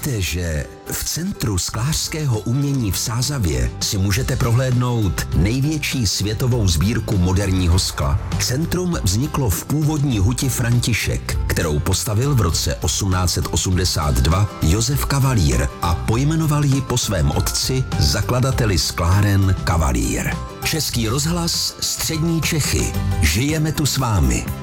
Víte, že v Centru sklářského umění v Sázavě si můžete prohlédnout největší světovou sbírku moderního skla? Centrum vzniklo v původní huti František, kterou postavil v roce 1882 Josef Kavalír a pojmenoval ji po svém otci, zakladateli skláren Kavalír. Český rozhlas, Střední Čechy. Žijeme tu s vámi.